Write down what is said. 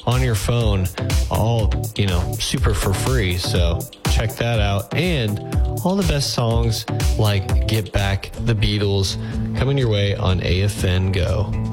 on your phone, all, super for free. So check that out. And all the best songs like Get Back, The Beatles, coming your way on AFN Go.